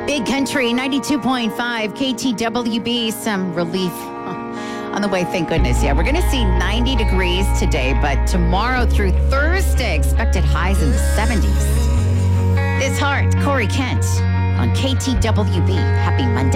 Big Country 92.5 KTWB. Some relief on the way, thank goodness. Yeah, we're going to see 90 degrees today, but tomorrow through Thursday, expected highs in the 70s. This Heart, Corey Kent on KTWB. Happy Monday.